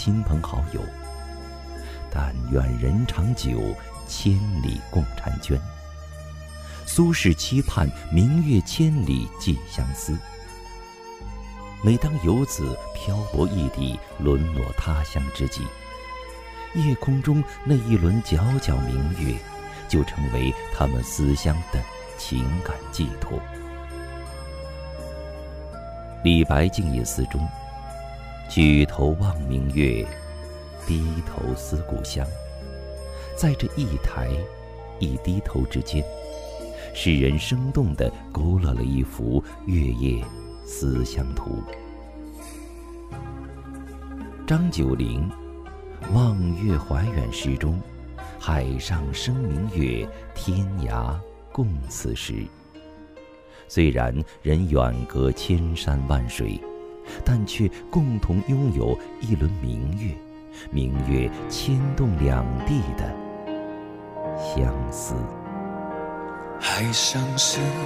亲朋好友。但愿人长久，千里共婵娟。苏轼期盼明月千里寄相思。每当游子漂泊异地，沦落他乡之际，夜空中那一轮皎皎明月，就成为他们思乡的情感寄托。李白静夜思中，举头望明月，低头思故乡。在这一抬一低头之间，诗人生动地勾勒了一幅月夜思乡图。张九龄《望月怀远》诗中，海上生明月，天涯共此时。虽然人远隔千山万水，但却共同拥有一轮明月，明月牵动两地的相思。 海上生